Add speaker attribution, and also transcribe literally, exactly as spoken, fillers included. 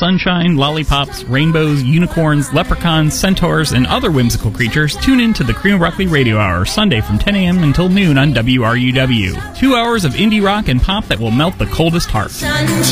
Speaker 1: sunshine, lollipops, rainbows, unicorns, leprechauns, centaurs, and other whimsical creatures, tune in to the Cream of Broccoli Radio Hour, Sunday from ten a.m. until noon on W R U W. Two hours of indie rock and pop that will melt the coldest heart.
Speaker 2: Sunshine.